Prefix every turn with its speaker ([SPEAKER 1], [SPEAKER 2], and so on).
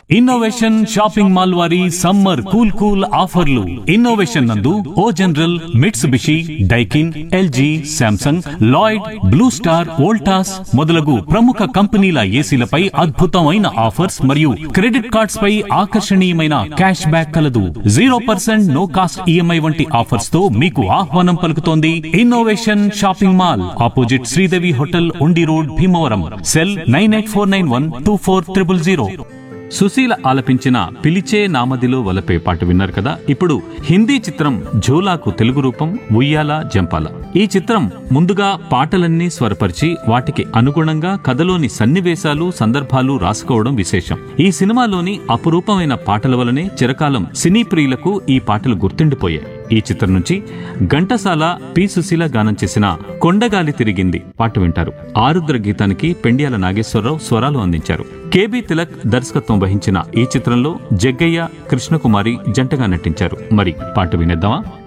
[SPEAKER 1] Innovation shopping mall వారి summer cool cool ఆఫర్లు. Innovation నందు ఓ general, Mitsubishi, Daikin, LG, Samsung, Lloyd, blue star, Voltas మొదలగు ప్రముఖ కంపెనీల ఏసీలపై అద్భుతమైన ఆఫర్స్ మరియు క్రెడిట్ కార్డ్స్ పై ఆకర్షణీయమైన క్యాష్ బ్యాక్ కలదు. 0% నో కాస్ట్ ఈఎంఐ వంటి ఆఫర్స్ తో మీకు ఆహ్వానం పలుకుతోంది innovation shopping mall, opposite Sridevi hotel, ఉండి రోడ్, భీమవరం. సెల్ 9849124000. సుశీల ఆలపించిన పిలిచే నామదిలో వలపే పాట విన్నారు కదా. ఇప్పుడు హిందీ చిత్రం ఝోలాకు తెలుగు రూపం ఉయ్యాల జంపాల. ఈ చిత్రం ముందుగా పాటలన్నీ స్వరపరిచి వాటికి అనుగుణంగా కథలోని సన్నివేశాలు, సందర్భాలు రాసుకోవడం విశేషం. ఈ సినిమాలోని అపురూపమైన పాటల వలనే చిరకాలం సినీ ప్రియులకు ఈ పాటలు గుర్తుండిపోయాయి. ఈ చిత్రం నుంచి ఘంటసాల, పి సుశీల గానం చేసిన కొండగాలి తిరిగింది పాట వింటారు. ఆరుద్ర గీతానికి పెండ్యాల నాగేశ్వరరావు స్వరాలు అందించారు. కేబీ తిలక్ దర్శకత్వం వహించిన ఈ చిత్రంలో జగ్గయ్య, కృష్ణకుమారి జంటగా నటించారు. మరి పాట వినేద్దామా?